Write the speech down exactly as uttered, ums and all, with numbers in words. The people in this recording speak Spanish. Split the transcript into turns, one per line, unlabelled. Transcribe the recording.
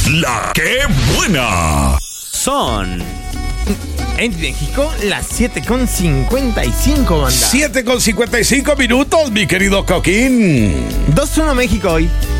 La que buena.
Son en México las siete con cincuenta y cinco, banda.
siete con cincuenta y cinco minutos, mi querido Coquín.
dos uno México hoy.